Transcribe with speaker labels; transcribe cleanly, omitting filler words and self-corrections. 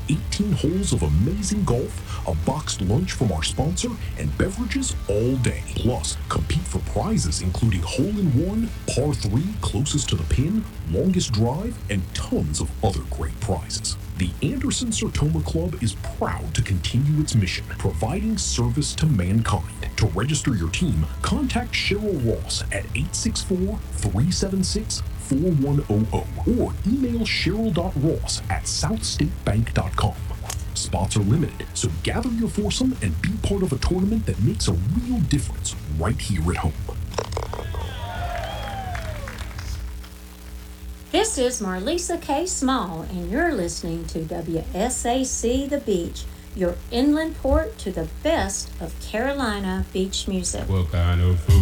Speaker 1: 18 holes of amazing golf, a boxed lunch from our sponsor, and beverages all day. Plus, compete for prizes including hole-in-one, par 3 closest to the pin, longest drive, and tons of other great prizes. The Anderson Sertoma Club is proud to continue its mission, providing service to mankind. To register your team, contact Cheryl Ross at 864-376-4100 or email cheryl.ross@southstatebank.com. Spots are limited, so gather your foursome and be part of a tournament that makes a real difference right here at home.
Speaker 2: This is Marlisa K. Small, and you're listening to WSAC The Beach, your inland port to the best of Carolina beach music.
Speaker 3: What kind of food?